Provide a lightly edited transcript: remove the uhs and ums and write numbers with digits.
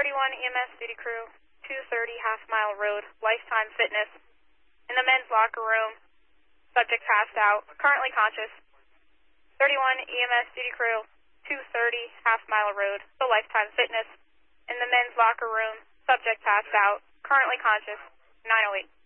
31 EMS duty crew, 230 Half Mile Road, Lifetime Fitness. In the men's locker room, subject passed out, currently conscious. 31 EMS duty crew, 230 Half Mile Road, the Lifetime Fitness. In the men's locker room, subject passed out, currently conscious, 908.